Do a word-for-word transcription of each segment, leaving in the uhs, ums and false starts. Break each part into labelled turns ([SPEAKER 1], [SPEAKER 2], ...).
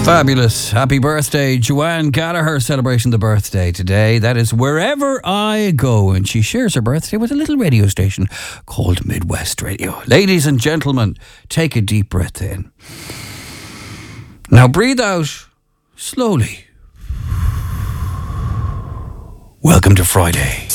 [SPEAKER 1] Fabulous. Happy birthday, Joanne Gallagher, celebrating the birthday today. That is Wherever I Go. And she shares her birthday with a little radio station called Midwest Radio. Ladies and gentlemen, take a deep breath in. Now breathe out slowly. Welcome to Friday.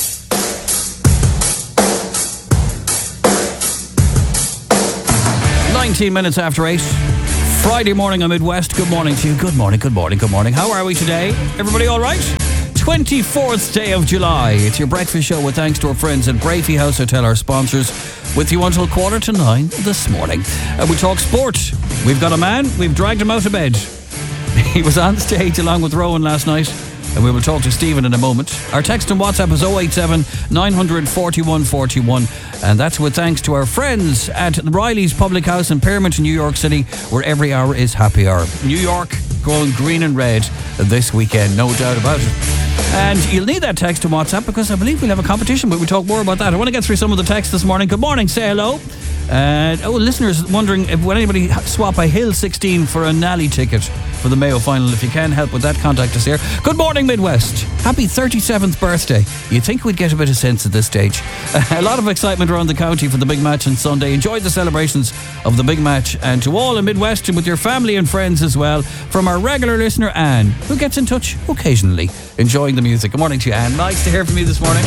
[SPEAKER 1] nineteen minutes after eight. Friday morning on Midwest. Good morning to you. Good morning, good morning, good morning. How are we today? Everybody all right? twenty-fourth day of July. It's your breakfast show with thanks to our friends at Brafey House Hotel, our sponsors, with you until quarter to nine this morning. Uh, we talk sport. We've got a man. We've dragged him out of bed. He was on stage along with Rowan last night, and we will talk to Stephen in a moment. Our text and WhatsApp is oh eight seven, nine four one, four one, and that's with thanks to our friends at Riley's Public House in Pyramid, New York City, where every hour is happy hour. New York going green and red this weekend, no doubt about it. And you'll need that text and WhatsApp because I believe we'll have a competition, but we'll talk more about that. I want to get through some of the texts this morning. Good morning, say hello. Uh, oh, listeners wondering if would anybody swap a Hill sixteen for a Nally ticket for the Mayo final. If you can help with that, contact us here. Good morning, Midwest. Happy thirty-seventh birthday. You'd think we'd get a bit of sense at this stage. A lot of excitement around the county for the big match on Sunday. Enjoy the celebrations of the big match, and to all in Midwest and with your family and friends as well, from our regular listener Anne, who gets in touch occasionally enjoying the music. Good morning to you, Anne. Nice to hear from you this morning.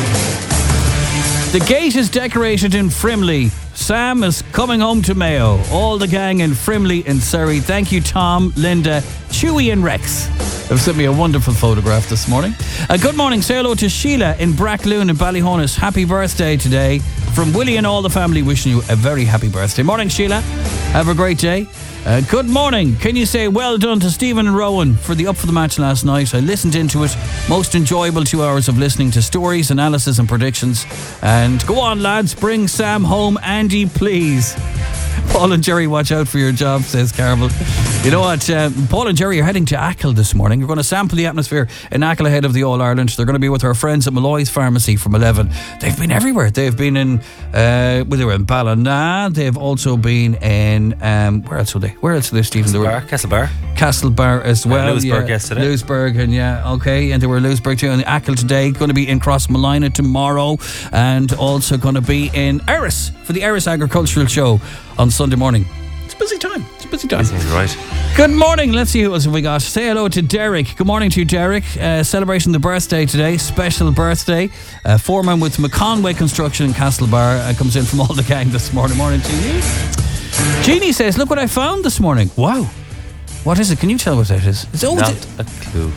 [SPEAKER 1] The gate is decorated in Frimley. Sam is coming home to Mayo. All the gang in Frimley and Surrey. Thank you, Tom, Linda, Chewy and Rex. They've sent me a wonderful photograph this morning. Uh, good morning. Say hello to Sheila in Brackloon in Ballyhonus. Happy birthday today. From Willie and all the family, wishing you a very happy birthday. Morning, Sheila. Have a great day. Uh, good morning. Can you say well done to Stephen and Rowan for the Up for the Match last night? I listened into it. Most enjoyable two hours of listening to stories, analysis and predictions. And go on, lads. Bring Sam home. Andy, please. Paul and Jerry, watch out for your job, says Carvel. You know what? Uh, Paul and Jerry are heading to Achill this morning. We're going to sample the atmosphere in Achill ahead of the All-Ireland. They're going to be with our friends at Malloy's Pharmacy from eleven. They've been everywhere. They've been in, uh, well, they were in Ballina. They've also been in, um, where else were they? Where else were they, Stephen?
[SPEAKER 2] Castlebar. Castlebar.
[SPEAKER 1] Castlebar as well.
[SPEAKER 2] Uh, Lewisburg
[SPEAKER 1] yeah.
[SPEAKER 2] yesterday.
[SPEAKER 1] Lewisburg, and yeah, okay. And they were in Lewisburg too. And Achill today. Going to be in Crossmolina tomorrow. And also going to be in Erris for the Erris Agricultural Show on Sunday morning. It's a busy time. It's a busy time.
[SPEAKER 2] Busy, right.
[SPEAKER 1] Good morning. Let's see who else have we got. Say hello to Derek. Good morning to you, Derek. Uh, celebrating the birthday today. Special birthday. Uh, foreman with McConway Construction in Castlebar. Uh, comes in from all the gang this morning. Morning to you. Jeannie says, look what I found this morning. Wow. What is it? Can you tell what that is? It's always
[SPEAKER 2] Not a clue.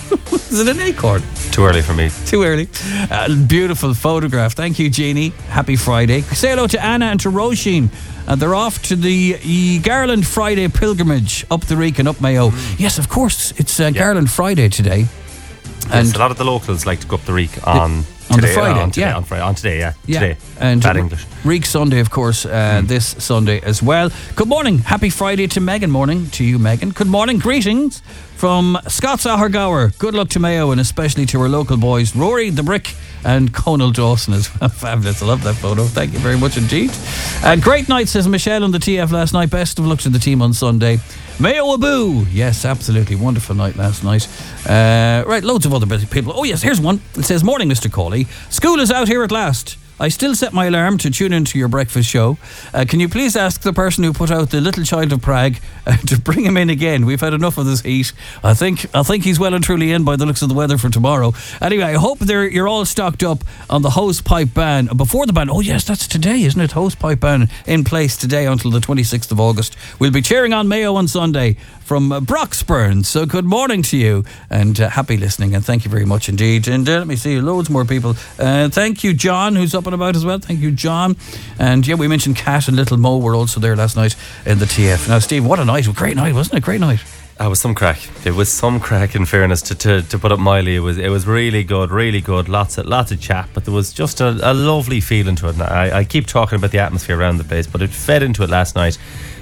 [SPEAKER 1] Is it an acorn?
[SPEAKER 2] Too early for me.
[SPEAKER 1] Too early. Uh, beautiful photograph. Thank you, Jeannie. Happy Friday. Say hello to Anna and to Roisin. And they're off to the e- Garland Friday pilgrimage up the Reek and up Mayo. Mm. Yes, of course. It's uh, yeah. Garland Friday today. And
[SPEAKER 2] yes, a lot of the locals like to go up the Reek on...
[SPEAKER 1] The, On
[SPEAKER 2] today,
[SPEAKER 1] the Friday,
[SPEAKER 2] on today,
[SPEAKER 1] yeah.
[SPEAKER 2] On, Friday, on today, yeah.
[SPEAKER 1] yeah.
[SPEAKER 2] Today.
[SPEAKER 1] And
[SPEAKER 2] Bad English.
[SPEAKER 1] Reek Sunday, of course, uh, mm. this Sunday as well. Good morning. Happy Friday to Megan. Morning to you, Megan. Good morning. Greetings from Scott's Ahergower. Good luck to Mayo and especially to our local boys, Rory the Brick and Conal Dawson as well. Fabulous. I love that photo. Thank you very much indeed. Uh, great night, says Michelle on the T F last night. Best of luck to the team on Sunday. Mayo Aboo. Yes, absolutely. Wonderful night last night. Uh, right, loads of other busy people. Oh, yes, here's one. It says, morning, Mister Cawley. School is out here at last. I still set my alarm to tune into your breakfast show. Uh, can you please ask the person who put out the Little Child of Prague uh, to bring him in again? We've had enough of this heat. I think I think he's well and truly in by the looks of the weather for tomorrow. Anyway, I hope they're, you're all stocked up on the hosepipe ban. Before the ban, oh yes, that's today, isn't it? Hosepipe ban in place today until the twenty-sixth of August. We'll be cheering on Mayo on Sunday from uh, Broxburn. So good morning to you and uh, happy listening, and thank you very much indeed. And uh, let me see, loads more people. Uh, thank you, John, who's up and about as well. Thank you, John. And yeah, we mentioned Kat and Little Mo were also there last night in the T F. Now, Steve, what a night. A great night, wasn't it? Great night.
[SPEAKER 2] It was some crack. It was some crack, in fairness, to, to, to put up Miley. It was it was really good, really good. Lots of lots of chat, but there was just a, a lovely feeling to it. And I, I keep talking about the atmosphere around the place, but it fed into it last night.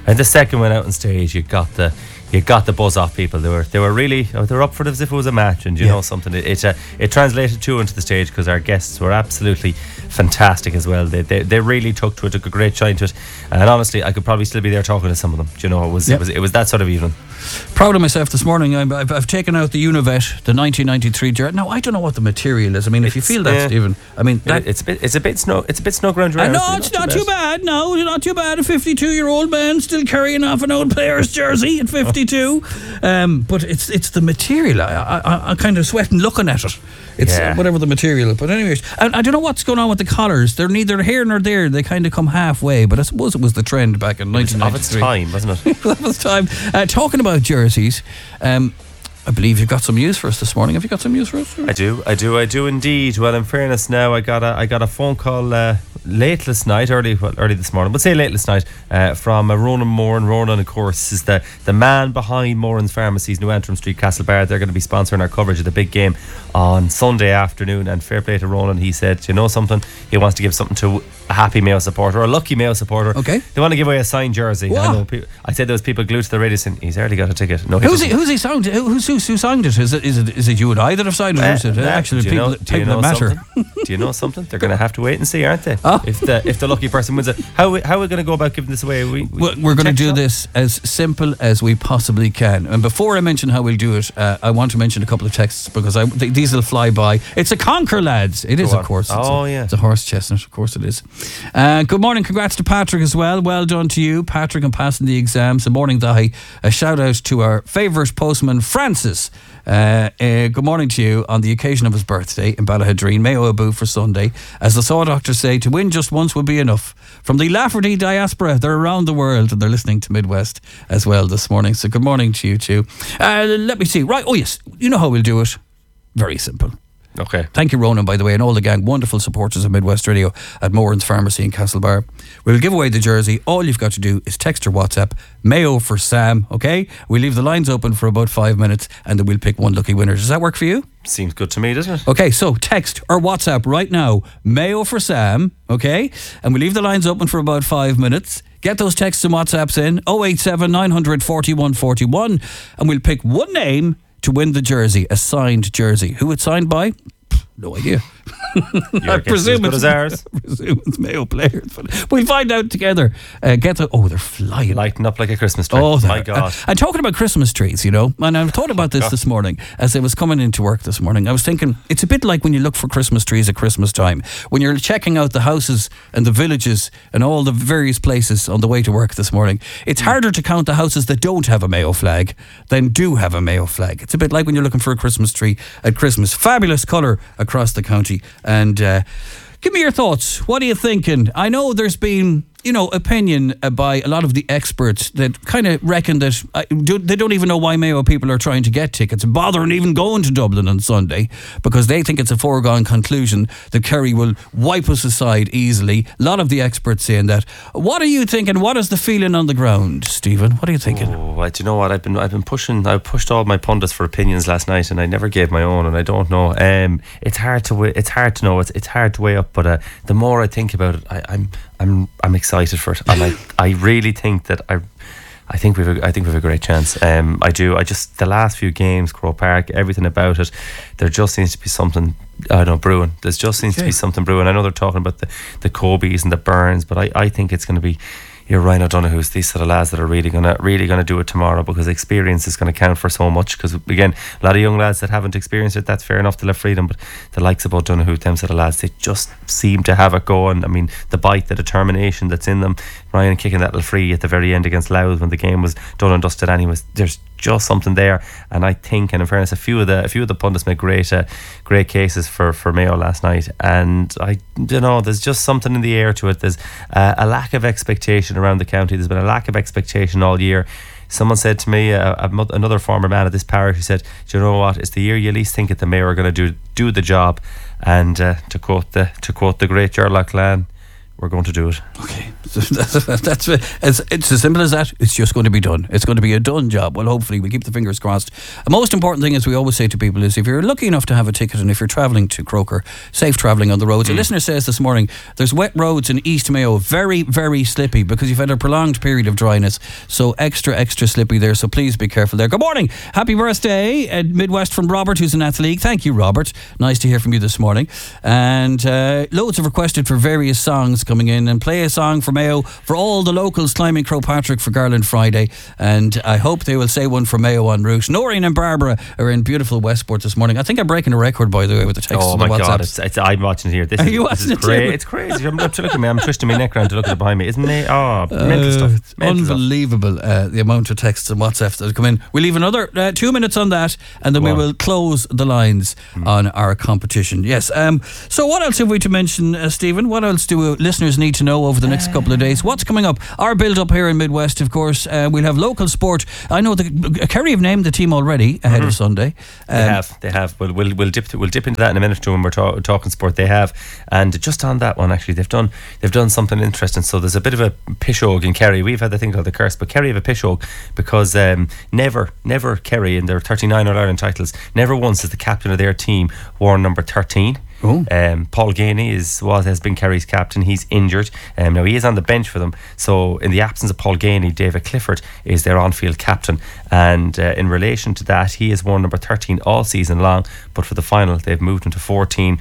[SPEAKER 2] And the second one out on stage, you got the you got the buzz off people. They were they were really they were up for it as if it was a match. And you yeah. know something, it it, uh, it translated too into the stage because our guests were absolutely fantastic as well. They, they they really took to it, took a great shine to it. And honestly, I could probably still be there talking to some of them. Do you know, it was yep. it was it was that sort of evening.
[SPEAKER 1] Proud of myself this morning. I've, I've, I've taken out the Univet, the nineteen ninety-three jersey. Now I don't know what the material is. I mean, if it's, you feel that, yeah. Stephen, I mean, that,
[SPEAKER 2] it's a bit, it's a bit snow, it's a bit snow ground.
[SPEAKER 1] Uh, no, it's not, not too bad. bad. No, not too bad. A fifty-two-year-old man still carrying off an old player's jersey at fifty-two. Um, but it's it's the material. I I, I kind of sweating looking at it. It's yeah. whatever the material. But anyways, I, I don't know what's going on with the collars. They're neither here nor there. They kind of come halfway. But I suppose it was the trend back in nineteen ninety-three.
[SPEAKER 2] Of its time, wasn't it?
[SPEAKER 1] Of its time. Uh, talking about jerseys, um, I believe you've got some news for us this morning. Have you got some news for us?
[SPEAKER 2] I do, I do, I do indeed. Well, in fairness, now I got a, I got a phone call uh, late last night, early, well, early this morning, but say late last night, uh, from uh, Ronan Moran. Ronan, of course, is the the man behind Moran's Pharmacies, New Antrim Street, Castlebar. They're going to be sponsoring our coverage of the big game on Sunday afternoon. And fair play to Ronan, he said, you know something, he wants to give something to a happy Mayo supporter, or a lucky Mayo supporter.
[SPEAKER 1] Okay.
[SPEAKER 2] They want to give away a signed jersey. I, know people, I said there was people glued to the radio saying he's already got a ticket. No, he
[SPEAKER 1] who's he? Who's he signed? Who's who, who signed it? Is it is it is it you and I that have signed it? Uh, or is it uh, actually people, know, people that matter?
[SPEAKER 2] Do you know something? They're going to have to wait and see, aren't they?
[SPEAKER 1] Oh.
[SPEAKER 2] If the if the lucky person wins it, how how are we going to go about giving this away? We, we
[SPEAKER 1] well, we're going to do this as simple as we possibly can. And before I mention how we'll do it, uh, I want to mention a couple of texts because I th- these will fly by. It's a conker, lads. It is, of course. It's
[SPEAKER 2] oh
[SPEAKER 1] a,
[SPEAKER 2] yeah,
[SPEAKER 1] it's a horse chestnut. Of course, it is. Uh, good morning. Congrats to Patrick as well. Well done to you, Patrick, on passing the exams. Good morning, Dahi. A shout out to our favourite postman, Francis. Uh, uh, good morning to you on the occasion of his birthday in Ballahadreen. Mayo Abu for Sunday. As the Saw Doctors say, to win just once would be enough. From the Lafferty diaspora, they're around the world and they're listening to Midwest as well this morning. So good morning to you too. Uh, let me see. Right, oh yes, you know how we'll do it. Very simple.
[SPEAKER 2] Okay.
[SPEAKER 1] Thank you, Ronan, by the way, and all the gang, wonderful supporters of Midwest Radio at Moran's Pharmacy in Castlebar. We'll give away the jersey. All you've got to do is text or WhatsApp Mayo for Sam, okay? We'll leave the lines open for about five minutes and then we'll pick one lucky winner. Does that work for you?
[SPEAKER 2] Seems good to me, doesn't it?
[SPEAKER 1] Okay, so text or WhatsApp right now, Mayo for Sam, okay? And we'll leave the lines open for about five minutes. Get those texts and WhatsApps in, oh eight seven, nine hundred, forty-one forty-one, and we'll pick one name to win the jersey, a signed jersey. Who it's signed by? No idea.
[SPEAKER 2] I presume it's, ours.
[SPEAKER 1] I presume it's Mayo players, but we'll find out together. Uh, get the oh, they're flying,
[SPEAKER 2] lighting up like a Christmas tree.
[SPEAKER 1] Oh
[SPEAKER 2] my God!
[SPEAKER 1] Uh, and talking about Christmas trees, you know, and I thought about this this morning as I was coming into work this morning. I was thinking it's a bit like when you look for Christmas trees at Christmas time, when you're checking out the houses and the villages and all the various places on the way to work this morning. It's harder to count the houses that don't have a Mayo flag than do have a Mayo flag. It's a bit like when you're looking for a Christmas tree at Christmas. Fabulous colour across the county. And uh, give me your thoughts. What are you thinking? I know there's been, you know, opinion uh, by a lot of the experts that kind of reckon that uh, do, they don't even know why Mayo people are trying to get tickets and bothering even going to Dublin on Sunday because they think it's a foregone conclusion that Kerry will wipe us aside easily. A lot of the experts saying that. What are you thinking? What is the feeling on the ground, Stephen? What are you thinking?
[SPEAKER 2] Oh, well, do you know what? I've been I've been pushing. I pushed all my pundits for opinions last night, and I never gave my own. And I don't know. Um, it's hard to it's hard to know. It's it's hard to weigh up. But uh, the more I think about it, I, I'm. I'm I'm excited for it, and I I really think that I I think we've a, I think we've a great chance. Um, I do. I just the last few games, Croke Park, everything about it, there just seems to be something. I don't know, brewing. There just seems okay. to be something brewing. I know they're talking about the the Cobies and the Burns, but I, I think it's going to be. Your Ryan O'Donoghue's, these sort of lads that are really gonna really gonna do it tomorrow because experience is going to count for so much. Because again, a lot of young lads that haven't experienced it, that's fair enough to let freedom. But the likes of O'Donoghue, them sort of lads, they just seem to have it going. I mean, the bite, the determination that's in them. Ryan kicking that little free at the very end against Louth when the game was done and dusted. Anyways, there's just something there, and I think, and in fairness, a few of the a few of the pundits made great uh, great cases for, for Mayo last night, and I you know there's just something in the air to it. There's uh, a lack of expectation around the county. There's been a lack of expectation all year. Someone said to me, uh, another former man at this parish, he said, "Do you know what? It's the year you least think that the Mayo are going to do do the job." And uh, to quote the to quote the great Gerlach Lan, we're going to do it.
[SPEAKER 1] Okay, that's it. It's, it's as simple as that. It's just going to be done. It's going to be a done job. Well, hopefully we keep the fingers crossed. The most important thing, as we always say to people, is if you're lucky enough to have a ticket and if you're travelling to Croker, safe travelling on the roads. Mm. A listener says this morning there's wet roads in East Mayo, very very slippy because you've had a prolonged period of dryness, so extra extra slippy there, so please be careful there. Good morning, happy birthday at Midwest from Robert, who's an athlete. Thank you, Robert, nice to hear from you this morning. And uh, loads have requested for various songs coming in, and play a song for Mayo for all the locals climbing Croagh Patrick for Garland Friday, and I hope they will say one for Mayo en route. Noreen and Barbara are in beautiful Westport this morning. I think I'm breaking a record, by the way, with the text.
[SPEAKER 2] Oh
[SPEAKER 1] and
[SPEAKER 2] my
[SPEAKER 1] the
[SPEAKER 2] God, it's, it's, I'm watching it here. This
[SPEAKER 1] are
[SPEAKER 2] is,
[SPEAKER 1] you
[SPEAKER 2] this
[SPEAKER 1] watching
[SPEAKER 2] is
[SPEAKER 1] it
[SPEAKER 2] cra-
[SPEAKER 1] too?
[SPEAKER 2] It's crazy. I'm, look at me, I'm twisting my neck around to look at it behind me. Isn't it? Oh, mental
[SPEAKER 1] uh,
[SPEAKER 2] stuff. Mental
[SPEAKER 1] unbelievable
[SPEAKER 2] stuff.
[SPEAKER 1] Uh, the amount of texts and WhatsApps that have come in. We'll leave another uh, two minutes on that, and then
[SPEAKER 2] Go
[SPEAKER 1] we
[SPEAKER 2] on.
[SPEAKER 1] will close the lines mm. on our competition. Yes. Um, so what else have we to mention, uh, Stephen? What else do uh, listeners need to know over the next couple of days? What's coming up? Our build up here in Midwest, of course. Uh, we'll have local sport. I know the uh, Kerry have named the team already ahead mm-hmm. of Sunday. Um,
[SPEAKER 2] they have. They have. We'll we'll we'll dip to, we'll dip into that in a minute or two when we're ta- talking sport. They have, and just on that one, actually, they've done they've done something interesting. So there's a bit of a pishog in Kerry. We've had the thing called the curse, but Kerry have a pishog because um, never, never Kerry in their thirty-nine All-Ireland titles, never once has the captain of their team worn number thirteen.
[SPEAKER 1] Oh.
[SPEAKER 2] Um, Paul Ganey is was has been Kerry's captain. He's injured. Um, now he is on the bench for them. So in the absence of Paul Ganey, David Clifford is their on-field captain. And uh, in relation to that, he has worn number thirteen all season long. But for the final, they've moved him to fourteen.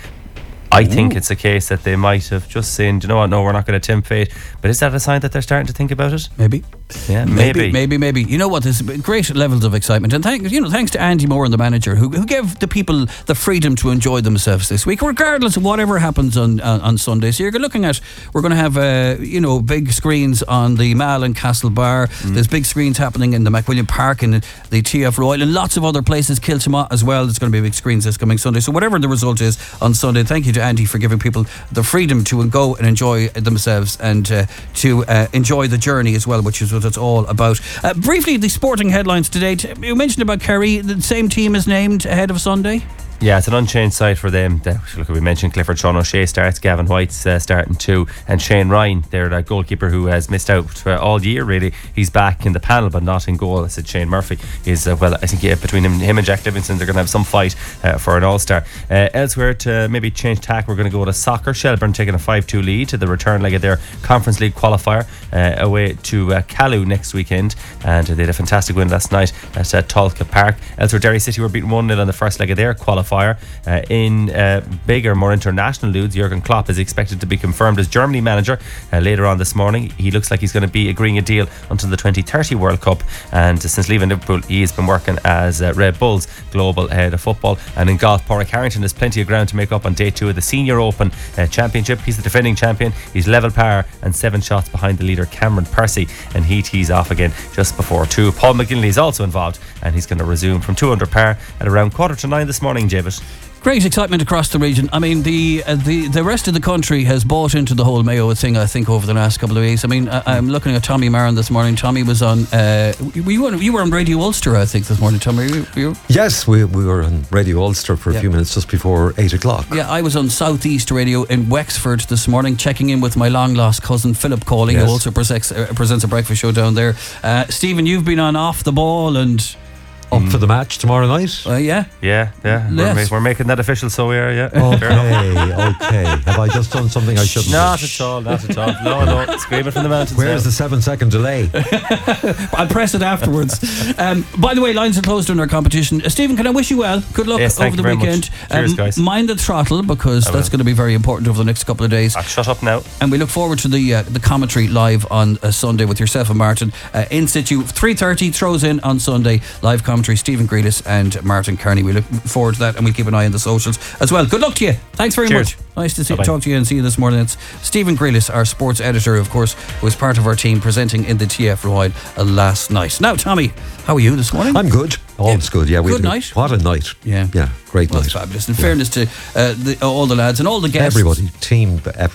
[SPEAKER 2] I think Ooh. It's a case that they might have just saying, do you know what, no, we're not going to tempt fate. But is that a sign that they're starting to think about it?
[SPEAKER 1] Maybe.
[SPEAKER 2] Yeah,
[SPEAKER 1] maybe.
[SPEAKER 2] maybe.
[SPEAKER 1] Maybe, maybe. You know what, there's great levels of excitement. And thanks, you know, thanks to Andy Moore and the manager who, who gave the people the freedom to enjoy themselves this week, regardless of whatever happens on uh, on Sunday. So you're looking at, we're going to have, uh, you know, big screens on the Mall and Castle Bar. Mm. There's big screens happening in the McWilliam Park and the T F Royal and lots of other places, Kiltimagh as well. There's going to be big screens this coming Sunday. So whatever the result is on Sunday, thank you to Andy for giving people the freedom to go and enjoy themselves and uh, to uh, enjoy the journey as well, which is what it's all about. Uh, briefly, the sporting headlines today. You mentioned about Kerry. The same team is named ahead of Sunday.
[SPEAKER 2] Yeah, it's an unchanged side for them. Look, we mentioned Clifford, Sean O'Shea starts, Gavin White's uh, starting too, and Shane Ryan, their goalkeeper who has missed out uh, all year really. He's back in the panel but not in goal. I said Shane Murphy is, uh, well, I think yeah, between him, him and Jack Livingston they're going to have some fight uh, for an All-Star. Uh, elsewhere to maybe change tack, we're going to go to soccer. Shelburne taking a five two lead to the return leg of their Conference League qualifier uh, away to uh, Callu next weekend, and uh, they had a fantastic win last night at uh, Tolka Park. Elsewhere, Derry City were beaten one nil on the first leg of their qualifier. Uh, in uh, bigger, more international news, Jurgen Klopp is expected to be confirmed as Germany manager uh, later on this morning. He looks like he's going to be agreeing a deal until the twenty thirty World Cup, and uh, since leaving Liverpool he has been working as uh, Red Bull's global head of football. And in golf, Pádraig Harrington has plenty of ground to make up on day two of the Senior Open uh, Championship. He's the defending champion. He's level par and seven shots behind the leader Cameron Percy, and he tees off again just before two. Paul McGinley is also involved, and he's going to resume from two under par at around quarter to nine this morning, David.
[SPEAKER 1] Great excitement across the region. I mean, the uh, the the rest of the country has bought into the whole Mayo thing, I think, over the last couple of weeks. I mean, I, I'm looking at Tommy Marin this morning. Tommy was on, uh, you, were, you were on Radio Ulster, I think, this morning, Tommy. You, you?
[SPEAKER 3] Yes, we, we were on Radio Ulster for a yeah. few minutes just before eight o'clock.
[SPEAKER 1] Yeah, I was on Southeast Radio in Wexford this morning, checking in with my long-lost cousin, Philip Cawley, yes. who also presents, uh, presents a breakfast show down there. Uh, Stephen, you've been on Off the Ball and...
[SPEAKER 3] Up for the match tomorrow night?
[SPEAKER 1] Uh, yeah.
[SPEAKER 2] Yeah, yeah.
[SPEAKER 1] Yes.
[SPEAKER 2] We're, ma- we're making that official, so we are, yeah.
[SPEAKER 3] Okay, okay. Have I just done something I shouldn't?
[SPEAKER 2] Not at all, not at all. No, no. Scream it from the mountains.
[SPEAKER 3] Where's
[SPEAKER 2] now.
[SPEAKER 3] the seven second delay?
[SPEAKER 1] I'll press it afterwards. Um, by the way, lines are closed on our competition. Uh, Stephen, can I wish you well? Good luck
[SPEAKER 2] yes,
[SPEAKER 1] over the weekend.
[SPEAKER 2] Cheers, um, guys.
[SPEAKER 1] Mind the throttle, because that's going to be very important over the next couple of days.
[SPEAKER 2] I'll shut up now.
[SPEAKER 1] And we look forward to the uh, the commentary live on uh, Sunday with yourself and Martin. Uh, in situ, three thirty, throws in on Sunday. Live commentary, Stephen Grealis and Martin Carney. We look forward to that, and we'll keep an eye on the socials as well. Good luck to you. Thanks very
[SPEAKER 2] Cheers.
[SPEAKER 1] much. Nice to see, talk to you and see you this morning. It's Stephen Grealis, our sports editor, of course, who was part of our team presenting in the T F Royal uh, last night. Now, Tommy, how are you this morning?
[SPEAKER 3] I'm good. All's yeah. good. Yeah,
[SPEAKER 1] good night.
[SPEAKER 3] What a night.
[SPEAKER 1] Yeah,
[SPEAKER 3] yeah, great
[SPEAKER 1] well,
[SPEAKER 3] night.
[SPEAKER 1] Fabulous. In
[SPEAKER 3] yeah.
[SPEAKER 1] fairness to uh, the, all the lads and all the guests,
[SPEAKER 3] everybody, team effort.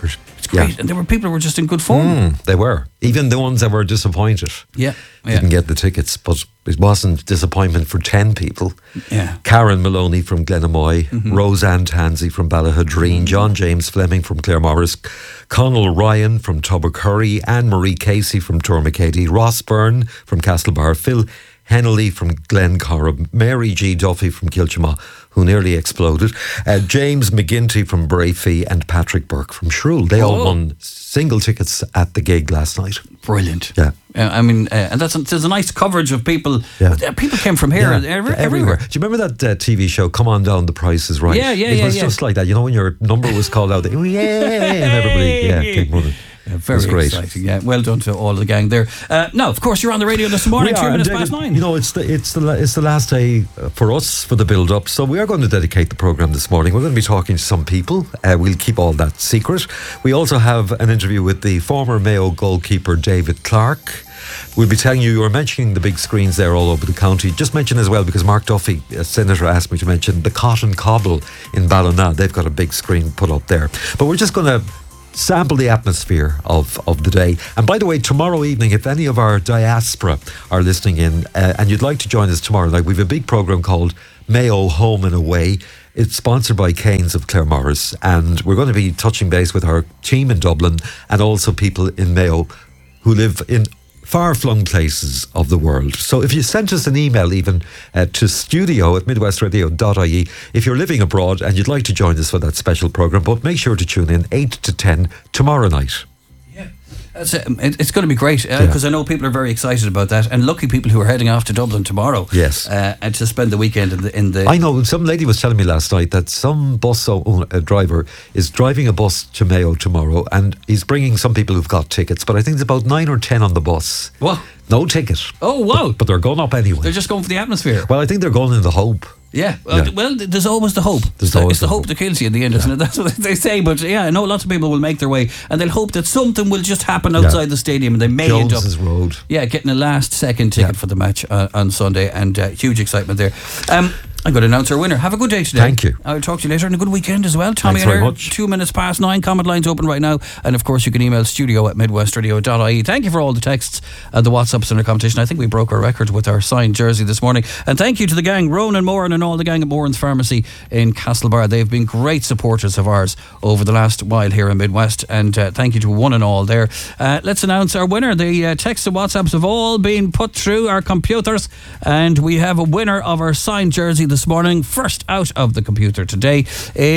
[SPEAKER 1] It's great.
[SPEAKER 3] Yeah.
[SPEAKER 1] And there were people who were just in good form.
[SPEAKER 3] Mm, they were. Even the ones that were disappointed
[SPEAKER 1] Yeah. yeah.
[SPEAKER 3] didn't get the tickets. But it wasn't disappointment for ten people.
[SPEAKER 1] Yeah.
[SPEAKER 3] Karen Maloney from Glenamoy,
[SPEAKER 1] Mm-hmm.
[SPEAKER 3] Roseanne Tansey from Ballahadreen, John James Fleming from Claremorris, Connell Ryan from Tubbercurry, Anne-Marie Casey from Tourmakeady, Ross Byrne from Castlebar, Phil Hennelly from Glencorrib, Mary G. Duffy from Kilchama, who nearly exploded, uh, James McGinty from Brayfee, and Patrick Burke from Shrule. They all
[SPEAKER 1] Oh.
[SPEAKER 3] won single tickets at the gig last night.
[SPEAKER 1] Brilliant.
[SPEAKER 3] Yeah.
[SPEAKER 1] Uh, I mean, uh, and that's there's a nice coverage of people.
[SPEAKER 3] Yeah.
[SPEAKER 1] Uh, People came from here,
[SPEAKER 3] Yeah,
[SPEAKER 1] every,
[SPEAKER 3] everywhere.
[SPEAKER 1] everywhere.
[SPEAKER 3] Do you remember that uh, T V show, Come On Down, The Price is Right?
[SPEAKER 1] Yeah, yeah,
[SPEAKER 3] It
[SPEAKER 1] yeah,
[SPEAKER 3] was
[SPEAKER 1] yeah.
[SPEAKER 3] just like that. You know, when your number was called out, they, yeah, and everybody yeah, came running.
[SPEAKER 1] Yeah,
[SPEAKER 3] It
[SPEAKER 1] very
[SPEAKER 3] was great.
[SPEAKER 1] exciting. Yeah, well done to all the gang there. Uh, now, of course, you're on the radio this morning,
[SPEAKER 3] We
[SPEAKER 1] two
[SPEAKER 3] are,
[SPEAKER 1] minutes
[SPEAKER 3] and
[SPEAKER 1] past
[SPEAKER 3] David,
[SPEAKER 1] nine.
[SPEAKER 3] You know, it's the it's the la- it's the last day uh, for us for the build up. So we are going to dedicate the program this morning. We're going to be talking to some people. Uh, we'll keep all that secret. We also have an interview with the former Mayo goalkeeper David Clark. We'll be telling you, you were mentioning the big screens there all over the county. Just mention as well, because Mark Duffy, a senator, asked me to mention the Cotton Cobble in Ballina. They've got a big screen put up there. But we're just going to sample the atmosphere of, of the day. And by the way, tomorrow evening, if any of our diaspora are listening in uh, and you'd like to join us tomorrow night, we have a big programme called Mayo Home and Away. It's sponsored by Canes of Claremorris, and we're going to be touching base with our team in Dublin and also people in Mayo who live in far-flung places of the world. So if you sent us an email even uh, to studio at midwestradio dot I E if you're living abroad and you'd like to join us for that special programme, but make sure to tune in eight to ten tomorrow night.
[SPEAKER 1] Yeah. That's it. It- It's going to be great because
[SPEAKER 3] Yeah.
[SPEAKER 1] I know people are very excited about that, and lucky people who are heading off to Dublin tomorrow.
[SPEAKER 3] Yes.
[SPEAKER 1] uh, and to spend the weekend in the. In the
[SPEAKER 3] I know some lady was telling me last night that some bus o- uh, driver is driving a bus to Mayo tomorrow, and he's bringing some people who've got tickets, but I think there's about nine or ten on the bus.
[SPEAKER 1] What?
[SPEAKER 3] No ticket.
[SPEAKER 1] Oh wow!
[SPEAKER 3] But they're going up anyway.
[SPEAKER 1] They're just going for the atmosphere.
[SPEAKER 3] Well, I think they're going in the hope.
[SPEAKER 1] Yeah. Well,
[SPEAKER 3] Yeah.
[SPEAKER 1] th- well, th- there's always the hope.
[SPEAKER 3] There's
[SPEAKER 1] it's the,
[SPEAKER 3] always
[SPEAKER 1] it's the
[SPEAKER 3] the
[SPEAKER 1] hope
[SPEAKER 3] hope.
[SPEAKER 1] that kills you in the end, isn't it? That's what they say. But yeah, I know lots of people will make their way, and they'll hope that something will just happen outside the stadium, and they may end up
[SPEAKER 3] Jones's Road.
[SPEAKER 1] yeah, getting a last second ticket
[SPEAKER 3] Yeah.
[SPEAKER 1] for the match uh, on Sunday, and uh, huge excitement there. Um, I'm going to announce our winner. Have a good day today.
[SPEAKER 3] Thank you.
[SPEAKER 1] I'll talk to you later, and a good weekend as well. Tommy
[SPEAKER 3] Thanks very
[SPEAKER 1] and I,
[SPEAKER 3] much.
[SPEAKER 1] two minutes past nine. Comment lines open right now, and of course you can email studio at midwestradio dot I E. Thank you for all the texts and the WhatsApps in our competition. I think we broke our record with our signed jersey this morning, and thank you to the gang, Ronan Moran and all the gang at Moran's Pharmacy in Castlebar. They've been great supporters of ours over the last while here in Midwest, and uh, thank you to one and all there. Uh, let's announce our winner. The uh, texts and WhatsApps have all been put through our computers, and we have a winner of our signed jersey this morning. First out of the computer today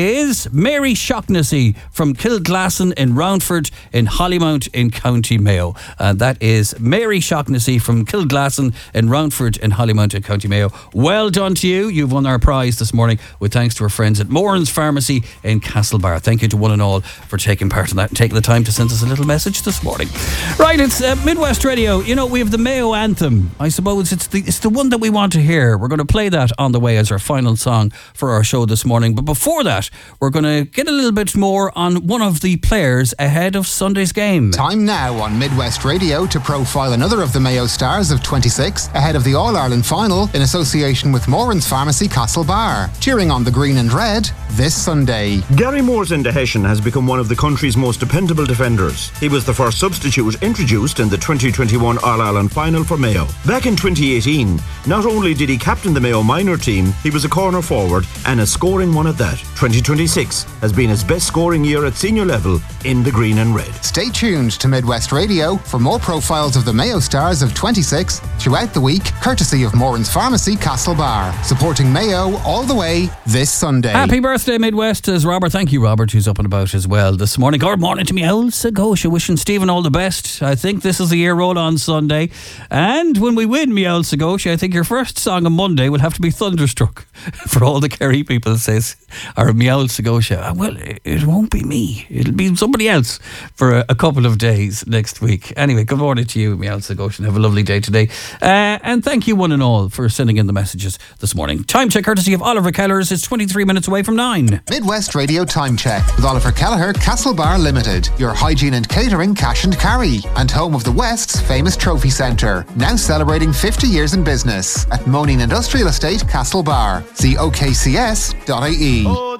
[SPEAKER 1] is Mary Shocknessy from Kilglasson in Roundford in Hollymount in County Mayo. Uh, that is Mary Shocknessy from Kilglasson in Roundford in Hollymount in County Mayo. Well done to you. You've won our prize this morning with thanks to our friends at Moran's Pharmacy in Castlebar. Thank you to one and all for taking part in that and taking the time to send us a little message this morning. Right, it's uh, Midwest Radio. You know, we have the Mayo Anthem. I suppose it's the, it's the one that we want to hear. We're going to play that on the way as our final song for our show this morning. But before that, we're going to get a little bit more on one of the players ahead of Sunday's game.
[SPEAKER 4] Time now on Midwest Radio to profile another of the Mayo stars of twenty-six ahead of the All-Ireland final in association with Moran's Pharmacy Castlebar. Cheering on the green and red this Sunday.
[SPEAKER 5] Gary Moore's Enda Hessian has become one of the country's most dependable defenders. He was the first substitute introduced in the twenty twenty-one All-Ireland final for Mayo. Back in twenty eighteen, not only did he captain the Mayo minor team, he was a corner forward and a scoring one at that. twenty twenty-six has been his best scoring year at senior level in the green and red.
[SPEAKER 4] Stay tuned to Midwest Radio for more profiles of the Mayo stars of twenty-six throughout the week, courtesy of Moran's Pharmacy Castlebar, supporting Mayo all the way this Sunday.
[SPEAKER 1] Happy birthday, Midwest, says Robert. Thank you, Robert, who's up and about as well this morning. Good morning to me, old Sagosha. Wishing Stephen all the best. I think this is the year roll on Sunday. And when we win, me old Sagosha, I think your first song on Monday will have to be Thunderstruck for all the Kerry people, says, or me old Sagosha. Well, it won't be me. It'll be somebody else for a, a couple of days next week. Anyway, good morning to you, me old Sagosha. Have a lovely day today. Uh, and thank you, one and all, for sending in the messages this morning. Time check courtesy of Oliver Kellers. It's twenty-three minutes away from nine.
[SPEAKER 4] Midwest Radio Time Check with Oliver Kelleher, Castlebar Limited, your hygiene and catering cash and carry, and home of the West's famous trophy centre, now celebrating fifty years in business at Moaning Industrial Estate, Castlebar. See O K C S dot I E.